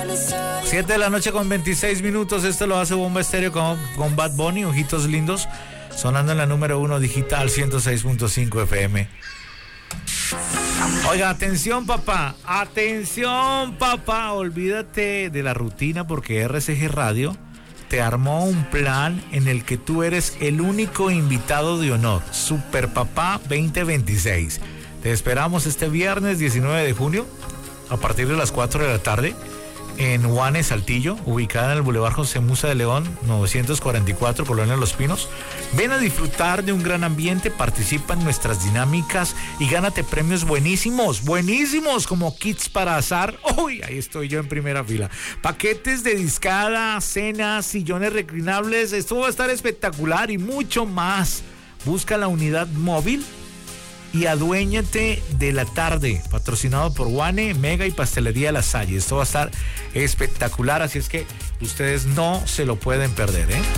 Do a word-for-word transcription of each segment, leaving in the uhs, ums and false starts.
siete de la noche con veintiséis minutos. Esto lo hace Bomba Estéreo con, con Bad Bunny, Ojitos Lindos, sonando en la número uno digital ciento seis punto cinco F M. Oiga, atención papá, atención papá, olvídate de la rutina porque R C G Radio te armó un plan en el que tú eres el único invitado de honor, Super Papá veinte veintiséis. Te esperamos este viernes diecinueve de junio a partir de las cuatro de la tarde en Guane, Saltillo, ubicada en el Boulevard José Musa de León, novecientos cuarenta y cuatro, Colonia Los Pinos. Ven a disfrutar de un gran ambiente, participa en nuestras dinámicas y gánate premios buenísimos, buenísimos, como kits para azar. ¡Uy! Ahí estoy yo en primera fila. Paquetes de discada, cenas, sillones reclinables. Esto va a estar espectacular y mucho más. Busca la unidad móvil y aduéñate de la tarde, patrocinado por Guane, Mega y Pastelería La Salle. Esto va a estar espectacular, así es que ustedes no se lo pueden perder, ¿eh?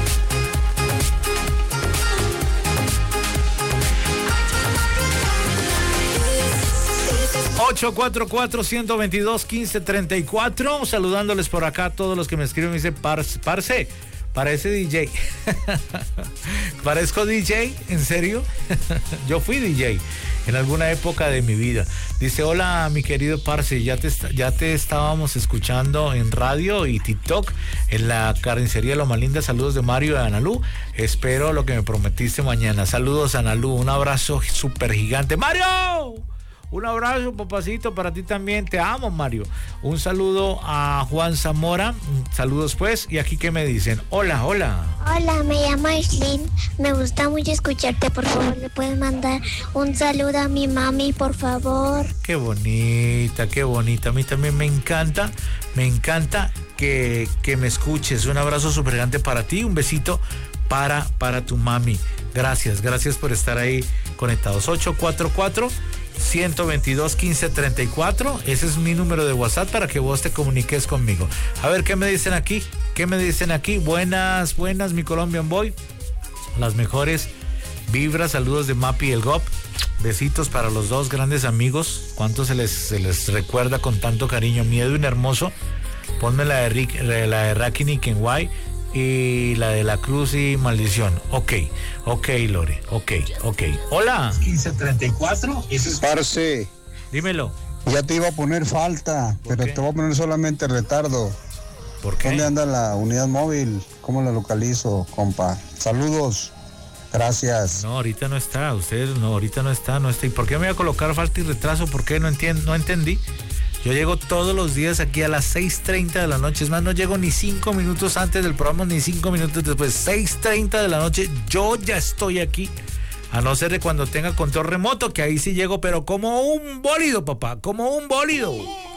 ocho cuatro cuatro, uno dos dos, uno cinco tres cuatro. Saludándoles por acá a todos los que me escriben. Me dice, parce, parce, parece D J. ¿Parezco D J? ¿En serio? Yo fui D J en alguna época de mi vida. Dice, hola mi querido parce, ya te, ya te estábamos escuchando en radio y TikTok en la carnicería Loma Linda. Saludos de Mario y Analú. Espero lo que me prometiste mañana. Saludos Analú, un abrazo súper gigante. ¡Mario! Un abrazo, papacito, para ti también. Te amo, Mario. Un saludo a Juan Zamora. Saludos, pues. ¿Y aquí qué me dicen? Hola, hola. Hola, me llamo Aislinn. Me gusta mucho escucharte. Por favor, ¿le puedes mandar un saludo a mi mami, por favor? Qué bonita, qué bonita. A mí también me encanta, me encanta que, que me escuches. Un abrazo súper grande para ti. Un besito para, para tu mami. Gracias, gracias por estar ahí conectados. ocho cuatro cuatro, uno dos dos, uno cinco tres cuatro. Ese es mi número de WhatsApp para que vos te comuniques conmigo. A ver, ¿qué me dicen aquí? ¿Qué me dicen aquí? Buenas, buenas, mi Colombian Boy. Las mejores vibras, saludos de Mapi y el Gop. Besitos para los dos grandes amigos. ¿Cuánto se les, se les recuerda con tanto cariño? Mi Edwin hermoso. Ponme la de, Rick, la de Rakini Kenway y la de La Cruz y Maldición. Ok, ok, Lore, ok, ok. Hola. quince treinta y cuatro. Eso es... Parce. Dímelo. Ya te iba a poner falta, pero qué? te voy a poner solamente retardo. ¿Por qué? ¿Dónde anda la unidad móvil? ¿Cómo la localizo, compa? Saludos. Gracias. No, ahorita no está. Ustedes no, ahorita no está, no está. ¿Y por qué me voy a colocar falta y retraso? ¿Por qué? No entiendo, no entendí. Yo llego todos los días aquí a las seis treinta de la noche. Es más, no llego ni cinco minutos antes del programa, ni cinco minutos después. seis treinta de la noche, yo ya estoy aquí. A no ser de cuando tenga control remoto, que ahí sí llego, pero como un bólido, papá, como un bólido.